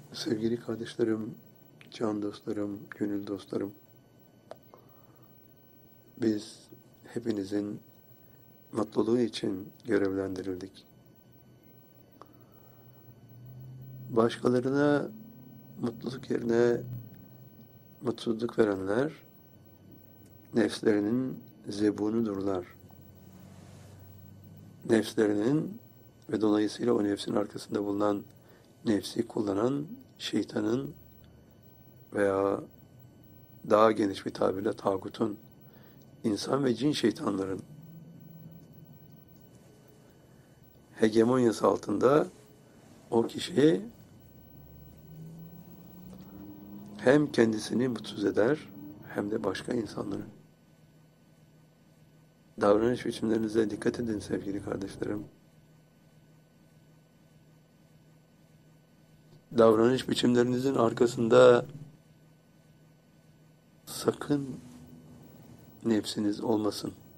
Sevgili kardeşlerim, can dostlarım, gönül dostlarım, biz hepinizin mutluluğu için görevlendirildik. Başkalarına mutluluk yerine mutsuzluk verenler, nefslerinin zebunudurlar. Nefslerinin ve dolayısıyla o nefsin arkasında bulunan nefsi kullanan şeytanın veya daha geniş bir tabirle tağutun, insan ve cin şeytanların hegemonyası altında o kişi hem kendisini mutsuz eder hem de başka insanları. Davranış biçimlerinize dikkat edin sevgili kardeşlerim. Davranış biçimlerinizin arkasında sakın nefsiniz olmasın.